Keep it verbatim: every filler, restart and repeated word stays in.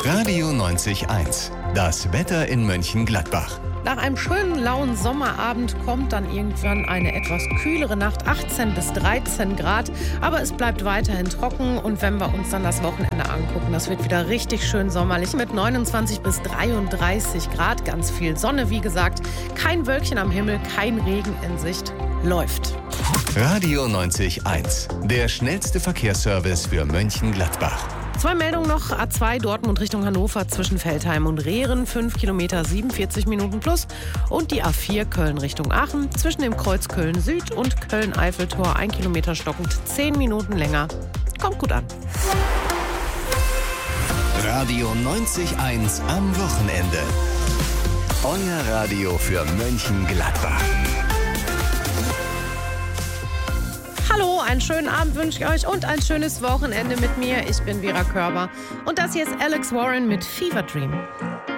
Radio neunzig eins. Das Wetter in Mönchengladbach. Nach einem schönen, lauen Sommerabend kommt dann irgendwann eine etwas kühlere Nacht, achtzehn bis dreizehn Grad. Aber es bleibt weiterhin trocken und wenn wir uns dann das Wochenende angucken, das wird wieder richtig schön sommerlich mit neunundzwanzig bis dreiunddreißig Grad. Ganz viel Sonne, wie gesagt. Kein Wölkchen am Himmel, kein Regen in Sicht. Läuft. Radio neunzig eins. Der schnellste Verkehrsservice für Mönchengladbach. Zwei Meldungen noch. A zwei Dortmund Richtung Hannover zwischen Veltheim und Rehren. fünf Kilometer, siebenundvierzig Minuten plus. Und die A vier Köln Richtung Aachen zwischen dem Kreuz Köln Süd und Köln-Eiffeltor. ein Kilometer stockend, zehn Minuten länger. Kommt gut an. Radio neunzig eins am Wochenende. Euer Radio für Mönchengladbach. Hallo, einen schönen Abend wünsche ich euch und ein schönes Wochenende mit mir. Ich bin Vera Körber und das hier ist Alex Warren mit Fever Dream.